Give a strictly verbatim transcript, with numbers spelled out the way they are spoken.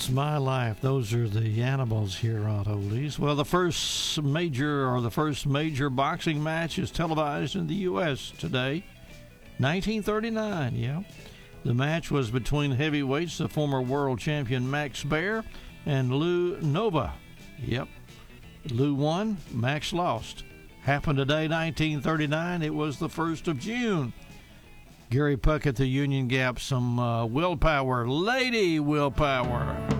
It's My Life. Those are the animals here on Oldies. Well, the first major or the first major boxing match is televised in the U S today. nineteen thirty-nine, yeah. The match was between heavyweights, the former world champion Max Baer and Lou Nova. Yep. Lou won, Max lost. Happened today, nineteen thirty-nine. It was the first of June. Gary Puckett, the Union Gap, some uh, willpower, lady willpower.